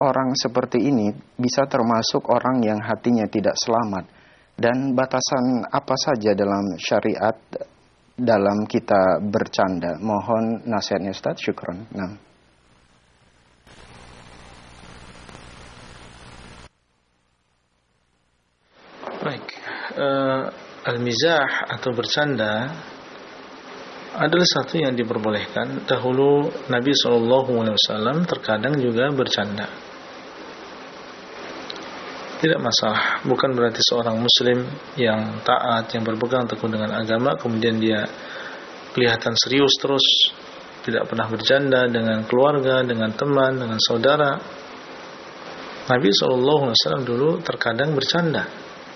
orang seperti ini bisa termasuk orang yang hatinya tidak selamat? Dan batasan apa saja dalam syariat dalam kita bercanda? Mohon nasihatnya Ustaz, syukron. Nah. Baik, al-mizah atau bercanda adalah satu yang diperbolehkan. Dahulu Nabi SAW terkadang juga bercanda. Tidak masalah. Bukan berarti seorang muslim yang taat, yang berpegang teguh dengan agama, kemudian dia kelihatan serius terus, tidak pernah bercanda dengan keluarga, dengan teman, dengan saudara. Nabi SAW dulu terkadang bercanda.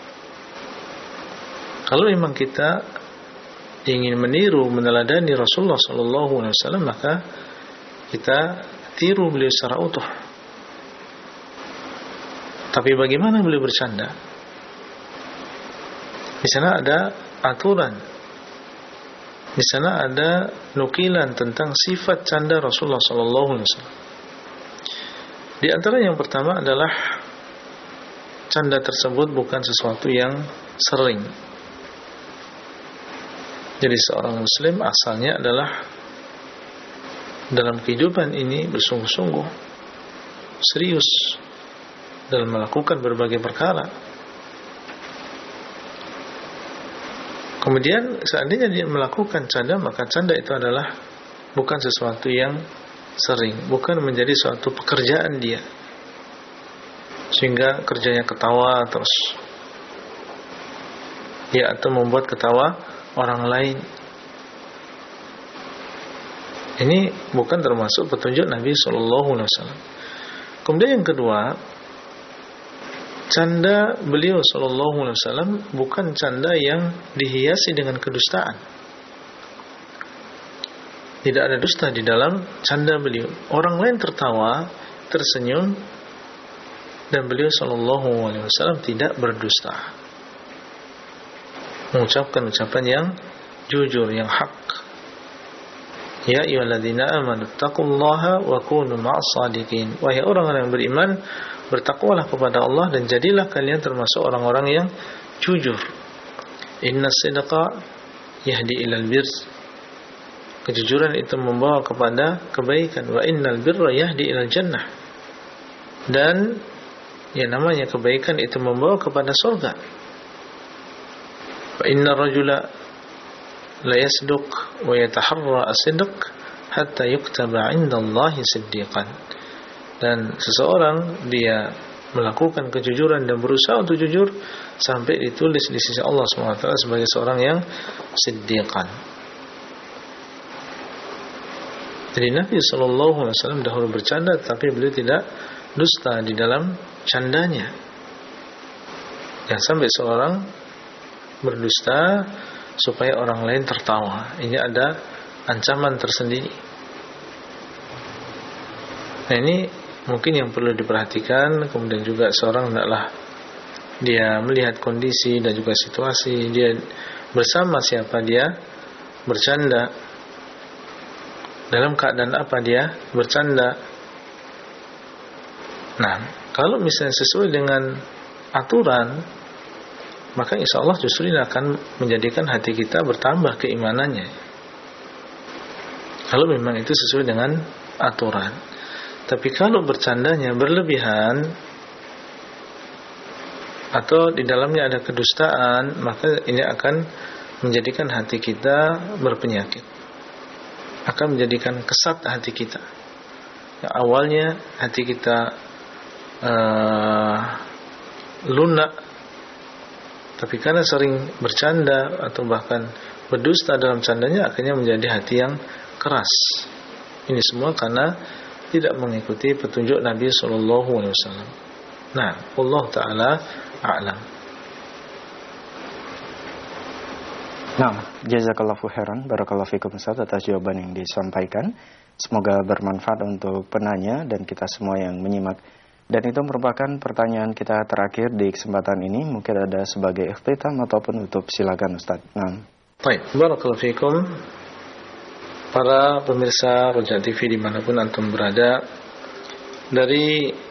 Kalau memang kita ingin meniru, meneladani Rasulullah SAW, maka kita tiru beliau secara utuh. Tapi bagaimana beliau bercanda? Di sana ada aturan. Di sana ada nukilan tentang sifat canda Rasulullah SAW. Di antara yang pertama adalah canda tersebut bukan sesuatu yang sering. Jadi seorang muslim asalnya adalah dalam kehidupan ini bersungguh-sungguh, serius dalam melakukan berbagai perkara. Kemudian seandainya dia melakukan canda, maka canda itu adalah bukan sesuatu yang sering, bukan menjadi suatu pekerjaan dia, sehingga kerjanya ketawa terus, ya, atau membuat ketawa orang lain. Ini bukan termasuk petunjuk Nabi SAW. Kemudian yang kedua, canda beliau SAW bukan canda yang dihiasi dengan kedustaan. Tidak ada dusta di dalam canda beliau. Orang lain tertawa, tersenyum, dan beliau SAW tidak berdusta, mengucapkan ucapan yang jujur, yang hak. Ya ayyuhalladzina amanu taqullaha wa kunu ma'as shadiqin. Wahai orang-orang yang beriman, bertakwalah kepada Allah dan jadilah kalian termasuk orang-orang yang jujur. Innas sidqa yahdi ilal birr. Kejujuran itu membawa kepada kebaikan. Wa innal birra yahdi ilal jannah. Dan yang namanya kebaikan itu membawa kepada surga. Wa inna rajula la yasduq wa yataharra as-sidq hatta yuktaba 'inda Allahi siddiqan. Dan seseorang dia melakukan kejujuran dan berusaha untuk jujur sampai ditulis di sisi Allah SWT sebagai seorang yang siddiqan. Jadi Nabi SAW dahulu bercanda, tapi beliau tidak dusta di dalam candanya. Dan sampai seorang berdusta supaya orang lain tertawa, ini ada ancaman tersendiri. Nah, ini mungkin yang perlu diperhatikan. Kemudian juga seorang hendaklah dia melihat kondisi dan juga situasi, dia bersama siapa dia bercanda, dalam keadaan apa dia bercanda. Nah, kalau misalnya sesuai dengan aturan, maka insya Allah justru ini akan menjadikan hati kita bertambah keimanannya, kalau memang itu sesuai dengan aturan. Tapi kalau bercandanya berlebihan atau di dalamnya ada kedustaan, maka ini akan menjadikan hati kita berpenyakit, akan menjadikan kesat hati kita. Yang awalnya hati kita lunak, tapi karena sering bercanda atau bahkan berdusta dalam candanya, akhirnya menjadi hati yang keras. Ini semua karena tidak mengikuti petunjuk Nabi SAW. Nah, Allah Ta'ala a'lam. Nah, jazakallahu khairan, barakallahu fikum Ustaz atas jawaban yang disampaikan. Semoga bermanfaat untuk penanya dan kita semua yang menyimak. Dan itu merupakan pertanyaan kita terakhir di kesempatan ini. Mungkin ada sebagai ikhtitam ataupun tutup, silakan Ustaz. Nah. Baik, barakallahu fikum. Para pemirsa Roja TV dimanapun antum berada, dari